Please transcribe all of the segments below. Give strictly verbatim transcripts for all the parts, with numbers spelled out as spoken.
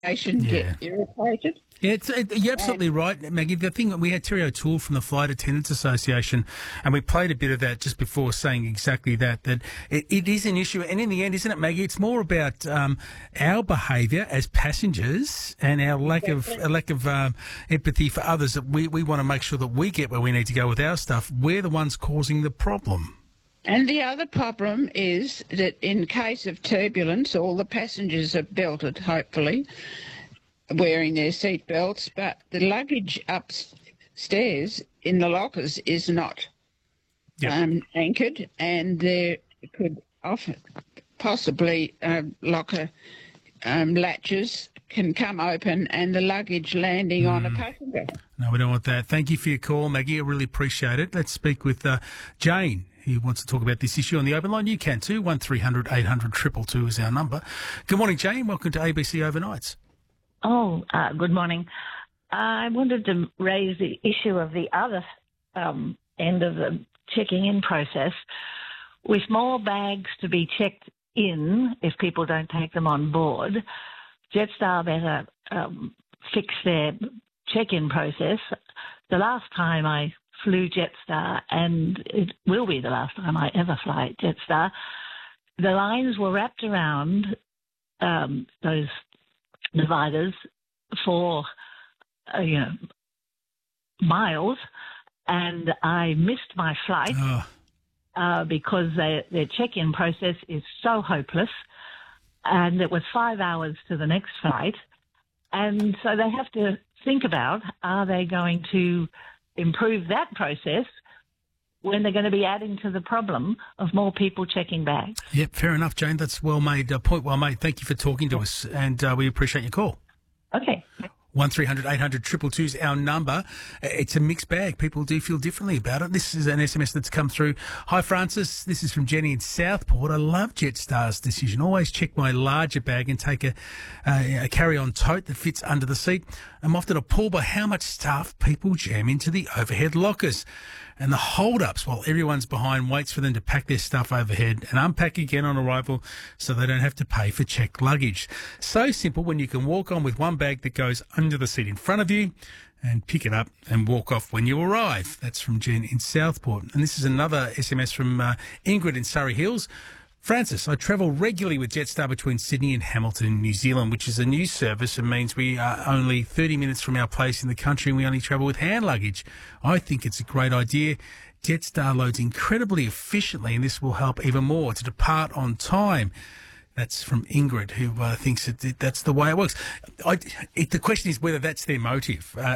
Association get Yeah. irritated. Yeah, it's, it, you're absolutely right, Maggie. The thing, we had Terry O'Toole from the Flight Attendants Association, and we played a bit of that just before, saying exactly that, that it, it is an issue. And in the end, isn't it, Maggie, it's more about um, our behaviour as passengers and our lack of a lack of um, empathy for others, that we, we want to make sure that we get where we need to go with our stuff. We're the ones causing the problem. And the other problem is that in case of turbulence, all the passengers are belted, hopefully, wearing their seat belts, but the luggage upstairs in the lockers is not Yep. um, anchored, and there could often possibly um, locker um, latches can come open and the luggage landing on a passenger. No, we don't want that. Thank you for your call, Maggie. I really appreciate it. Let's speak with uh, Jane, who wants to talk about this issue on the open line. You can too. one three hundred eight hundred two two two is our number. Good morning, Jane. Welcome to A B C Overnights. Oh, uh, good morning. I wanted to raise the issue of the other um, end of the checking in process. With more bags to be checked in, if people don't take them on board, Jetstar better um, fix their check-in process. The last time I flew Jetstar, and it will be the last time I ever fly Jetstar, the lines were wrapped around um, those dividers for uh, you know miles, and I missed my flight Oh. uh, because they, their check-in process is so hopeless, and it was five hours to the next flight, and so they have to think about, are they going to improve that process when they're going to be adding to the problem of more people checking bags? Yep, fair enough, Jane. That's well made. Uh, point well made. Thank you for talking to us, and uh, we appreciate your call. Okay. one three hundred eight hundred two two two is our number. It's a mixed bag. People do feel differently about it. This is an S M S that's come through. Hi, Francis. This is from Jenny in Southport. I love Jetstar's decision. Always check my larger bag and take a, a, a carry-on tote that fits under the seat. I'm often appalled by how much stuff people jam into the overhead lockers and the hold-ups while everyone's behind waits for them to pack their stuff overhead and unpack again on arrival so they don't have to pay for checked luggage. So simple when you can walk on with one bag that goes under the seat in front of you and pick it up and walk off when you arrive. That's from Jen in Southport. And this is another S M S from uh, Ingrid in Surrey Hills. Francis, I travel regularly with Jetstar between Sydney and Hamilton, New Zealand, which is a new service and means we are only thirty minutes from our place in the country and we only travel with hand luggage. I think it's a great idea. Jetstar loads incredibly efficiently and this will help even more to depart on time. That's from Ingrid, who uh, thinks that that's the way it works. I, it, the question is whether that's their motive, uh,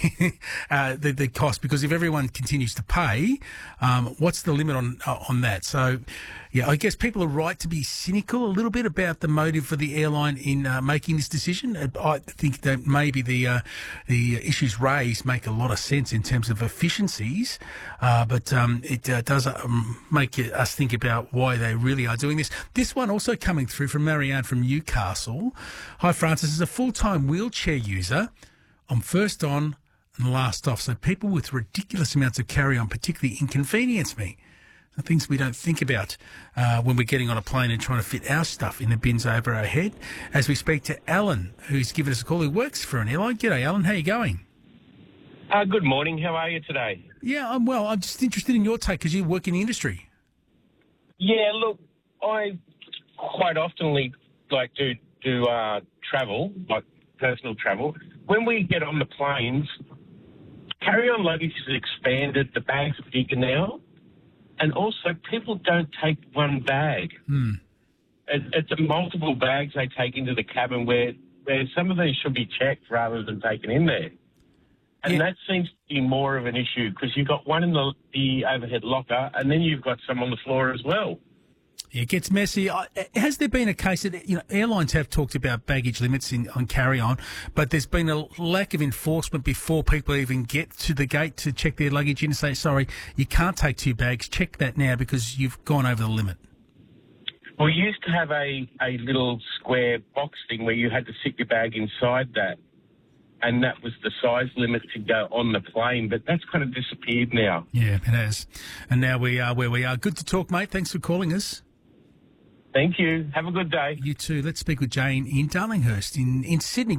uh, the, the cost, because if everyone continues to pay, um, what's the limit on uh, on that? So, yeah, I guess people are right to be cynical a little bit about the motive for the airline in uh, making this decision. I think that maybe the uh, the issues raised make a lot of sense in terms of efficiencies, uh, but um, it uh, does um, make us think about why they really are doing this. This one also coming through from Marianne from Newcastle. Hi, Francis. As a full-time wheelchair user, I'm first on and last off, so people with ridiculous amounts of carry-on particularly inconvenience me. The things we don't think about uh, when we're getting on a plane and trying to fit our stuff in the bins over our head. As we speak to Alan, who's given us a call, who works for an airline. G'day, Alan. How you going? Uh, good morning. How are you today? Yeah, I'm well. I'm just interested in your take because you work in the industry. Yeah, look, I quite oftenly like to do uh, travel, like personal travel. When we get on the planes, carry-on luggage is expanded. The bags are bigger now. And also, people don't take one bag. Hmm. It, it's a multiple bags they take into the cabin where, where some of these should be checked rather than taken in there. And Yeah. that seems to be more of an issue because you've got one in the, the overhead locker and then you've got some on the floor as well. It gets messy. I- Has there been a case that, you know, airlines have talked about baggage limits in, on carry-on, but there's been a lack of enforcement before people even get to the gate to check their luggage in and say, sorry, you can't take two bags. Check that now because you've gone over the limit. We used to have a, a little square box thing where you had to sit your bag inside that, and that was the size limit to go on the plane, but that's kind of disappeared now. Yeah, it has. And now we are where we are. Good to talk, mate. Thanks for calling us. Thank you. Have a good day. You too. Let's speak with Jane in Darlinghurst in, in Sydney.